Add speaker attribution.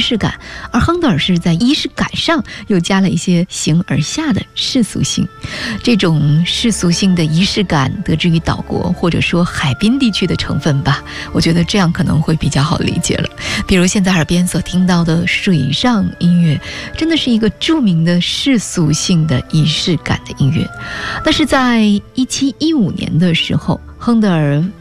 Speaker 1: 式感，而亨德尔是在仪式感上又加了一些形而下的世俗性。这种世俗性的仪式感得之于岛国或者说海滨地区的成分吧，我觉得这样可能会比较好理解了。比如现在耳边所听到的水上音乐，真的是一个著名的世俗性的仪式感的音乐。但是在1715年的时候，亨德尔